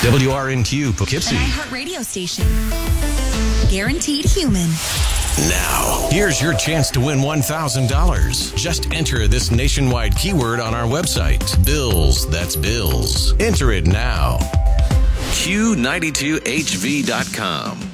WRNQ Poughkeepsie. An iHeart radio station. Guaranteed human. Now, here's your chance to win $1,000. Just enter this nationwide keyword on our website. Bills, that's bills. Enter it now. Q92HV.com.